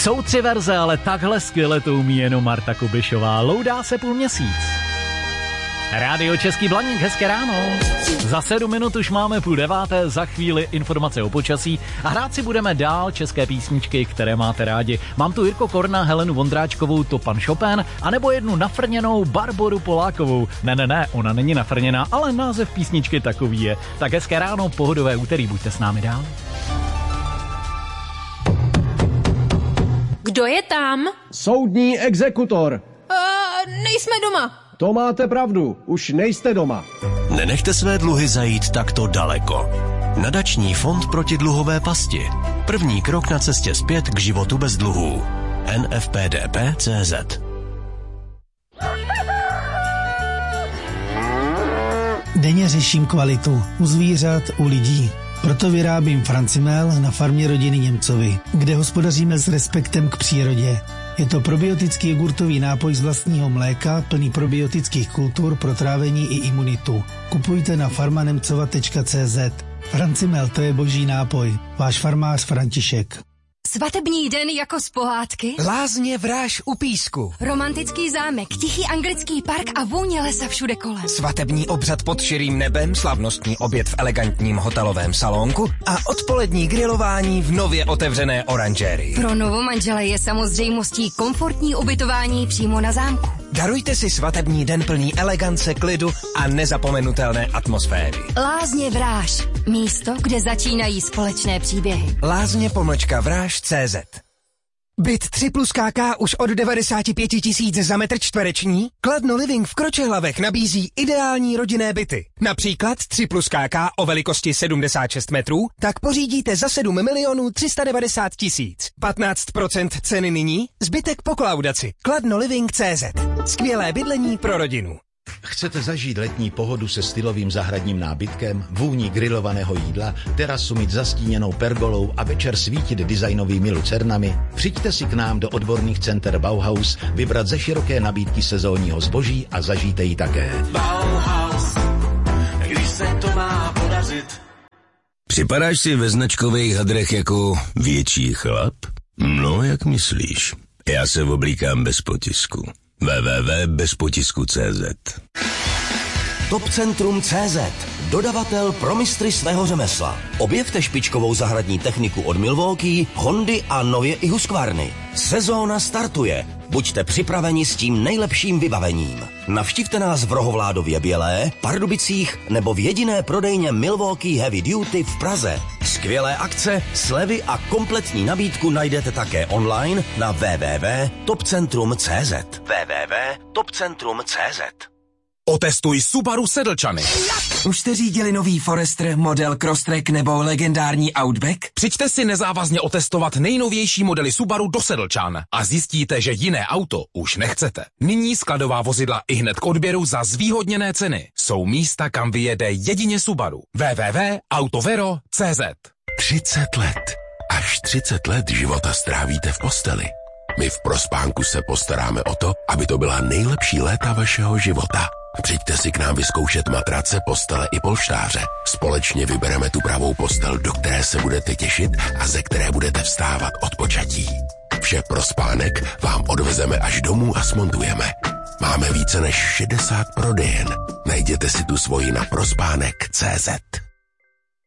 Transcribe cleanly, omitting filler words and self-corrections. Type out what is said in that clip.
Jsou 3 verze, ale takhle skvěle to umí jenom Marta Kubišová. Loudá se půl měsíc. Rádio Český Blaník, hezké ráno. Za 7 minut už máme 8:30, za chvíli informace o počasí a hrát si budeme dál české písničky, které máte rádi. Mám tu Jirko Korna, Helenu Vondráčkovou, to pan Chopin, anebo jednu nafrněnou Barboru Polákovou. Ne, ona není nafrněná, ale název písničky takový je. Tak hezké ráno, pohodové úterý, buďte s námi dál. Kdo je tam? Soudní exekutor. Nejsme doma. To máte pravdu, už nejste doma. Nenechte své dluhy zajít takto daleko. Nadační fond proti dluhové pasti. První krok na cestě zpět k životu bez dluhů. NFPDP.cz. Denně řeším kvalitu u zvířat, u lidí. Proto vyrábím Francimel na farmě rodiny Němcovi, kde hospodaříme s respektem k přírodě. Je to probiotický jogurtový nápoj z vlastního mléka, plný probiotických kultur pro trávení i imunitu. Kupujte na farmanemcova.cz. Francimel, to je boží nápoj. Váš farmář František. Svatební den jako z pohádky. Lázně Vráž u Písku. Romantický zámek, tichý anglický park a vůně lesa všude kolem. Svatební obřad pod širým nebem, slavnostní oběd v elegantním hotelovém salonku a odpolední grilování v nově otevřené oranžérii. Pro novomanžele je samozřejmostí komfortní ubytování přímo na zámku. Darujte si svatební den plný elegance, klidu a nezapomenutelné atmosféry. Lázně Vráž. Místo, kde začínají společné příběhy. Lázně-Vráž.cz. Byt 3 + KK už od 95 000 za metr čtvereční? Kladno Living v Kročehlavech nabízí ideální rodinné byty. Například 3 + KK o velikosti 76 metrů, tak pořídíte za 7 390 000. 15% ceny nyní, zbytek po kolaudaci. KladnoLiving.cz. Skvělé bydlení pro rodinu. Chcete zažít letní pohodu se stylovým zahradním nábytkem, vůní grilovaného jídla, terasu mít zastíněnou pergolou a večer svítit designovými lucernami? Přijďte si k nám do odborných center Bauhaus, vybrat ze široké nabídky sezónního zboží a zažijte ji také. Bauhaus, když se to má podařit. Připadáš si ve značkových hadrech jako větší chlap? No, jak myslíš? Já se oblíkám bez potisku. www.bezpotisku.cz. Topcentrum.cz, dodavatel pro mistry svého řemesla. Objevte špičkovou zahradní techniku od Milwaukee, Hondy a nově i Husqvarny. Sezóna startuje. Buďte připraveni s tím nejlepším vybavením. Navštivte nás v Rohovládově Bělé, Pardubicích nebo v jediné prodejně Milwaukee Heavy Duty v Praze. Skvělé akce, slevy a kompletní nabídku najdete také online na www.topcentrum.cz. www.topcentrum.cz. Otestuj Subaru Sedlčany. Už jste řídili nový Forester, model Crosstrek nebo legendární Outback? Přijďte si nezávazně otestovat nejnovější modely Subaru do Sedlčan a zjistíte, že jiné auto už nechcete. Nyní skladová vozidla ihned k odběru za zvýhodněné ceny. Jsou místa, kam vyjede jedině Subaru. www.autovero.cz. 30 let. Až 30 let života strávíte v posteli. My v Prospánku se postaráme o to, aby to byla nejlepší léta vašeho života. Přijďte si k nám vyzkoušet matrace, postele i polštáře. Společně vybereme tu pravou postel, do které se budete těšit a ze které budete vstávat od počatí. Vše pro spánek vám odvezeme až domů a smontujeme. Máme více než 60 prodejen. Najděte si tu svoji na prospánek.cz.